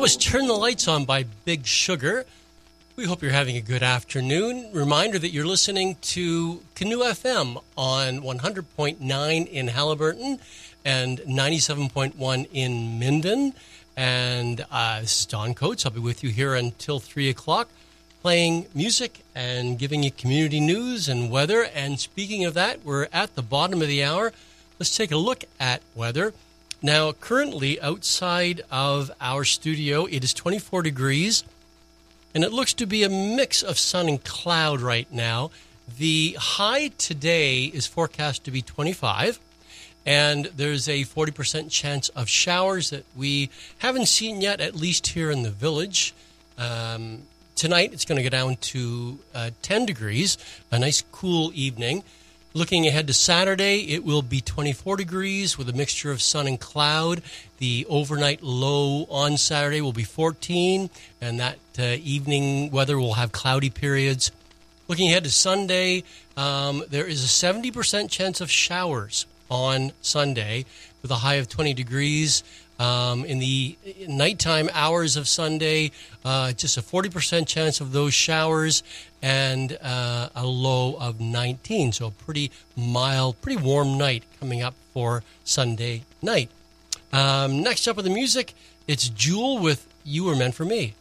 That was Turn the Lights On by Big Sugar. We hope you're having a good afternoon. Reminder that you're listening to Canoe FM on 100.9 in Haliburton and 97.1 in Minden. And this is Don Coates. I'll be with you here until 3 o'clock, playing music and giving you community news and weather. And speaking of that, we're at the bottom of the hour. Let's take a look at weather. Now, currently outside of our studio, it is 24 degrees, and it looks to be a mix of sun and cloud right now. The high today is forecast to be 25, and there's a 40% chance of showers that we haven't seen yet, at least here in the village. Tonight, it's going to go down to 10 degrees, a nice cool evening. Looking ahead to Saturday, it will be 24 degrees with a mixture of sun and cloud. The overnight low on Saturday will be 14, and that evening weather will have cloudy periods. Looking ahead to Sunday, there is a 70% chance of showers on Sunday with a high of 20 degrees. In the nighttime hours of Sunday, just a 40% chance of those showers and a low of 19. So a pretty mild, pretty warm night coming up for Sunday night. Next up with the music, it's Jewel with You Were Meant for Me.